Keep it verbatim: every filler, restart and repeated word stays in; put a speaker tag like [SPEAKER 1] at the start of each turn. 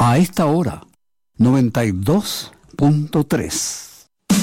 [SPEAKER 1] A esta hora, noventa y dos punto tres.